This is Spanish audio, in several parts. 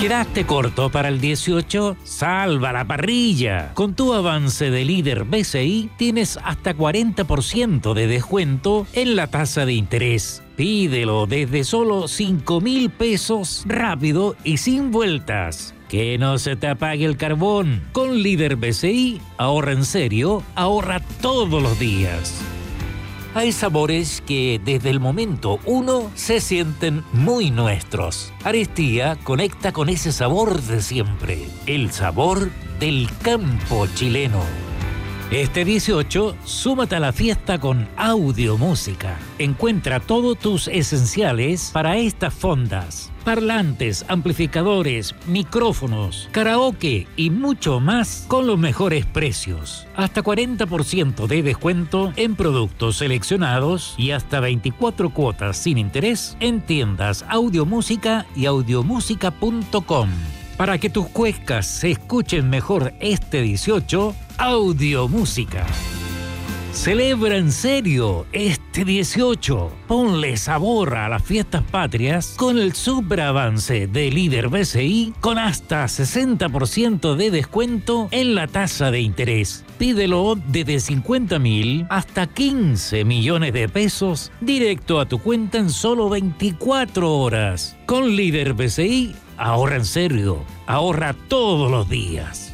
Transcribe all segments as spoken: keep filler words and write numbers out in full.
¿Quedaste corto para el dieciocho? ¡Salva la parrilla! Con tu avance de líder B C I tienes hasta cuarenta por ciento de descuento en la tasa de interés. Pídelo desde solo cinco mil pesos, rápido y sin vueltas. Que no se te apague el carbón. Con líder B C I, ahorra en serio, ahorra todos los días. Hay sabores que desde el momento uno se sienten muy nuestros. Aristía conecta con ese sabor de siempre, el sabor del campo chileno. Este dieciocho, súmate a la fiesta con Audio Música. Encuentra todos tus esenciales para estas fondas. Parlantes, amplificadores, micrófonos, karaoke y mucho más con los mejores precios. Hasta cuarenta por ciento de descuento en productos seleccionados y hasta veinticuatro cuotas sin interés en tiendas Audio Música y audiomúsica punto com. Para que tus cuescas se escuchen mejor este dieciocho, Audio Música. Celebra en serio este dieciocho. Ponle sabor a las fiestas patrias con el superavance de líder B C I con hasta sesenta por ciento de descuento en la tasa de interés. Pídelo desde cincuenta mil hasta quince millones de pesos directo a tu cuenta en solo veinticuatro horas. Con líder B C I, ahorra en serio, ahorra todos los días.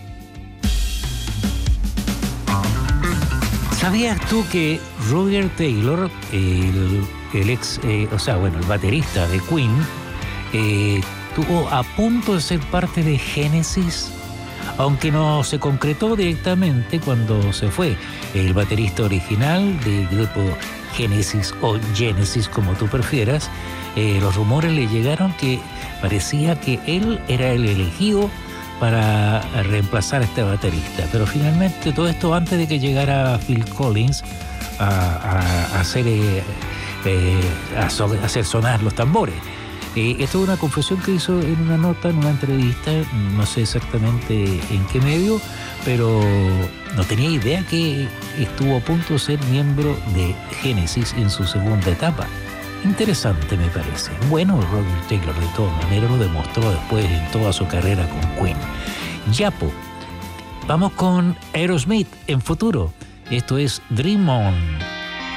¿Sabías tú que Roger Taylor, el, el ex, eh, o sea, bueno, el baterista de Queen, eh, estuvo a punto de ser parte de Genesis? Aunque no se concretó directamente cuando se fue. El baterista original del grupo Genesis o Genesis, como tú prefieras, eh, los rumores le llegaron que parecía que él era el elegido para reemplazar a este baterista. Pero finalmente todo esto antes de que llegara Phil Collins a, a, a, hacer, eh, eh, a, so, a hacer sonar los tambores. Eh, esto es una confesión que hizo en una nota, en una entrevista, no sé exactamente en qué medio, pero no tenía idea que estuvo a punto de ser miembro de Genesis en su segunda etapa. Interesante, me parece. Bueno, Roger Taylor de todas maneras lo demostró después en toda su carrera con Queen. Yapo, vamos con Aerosmith en futuro. Esto es Dream On.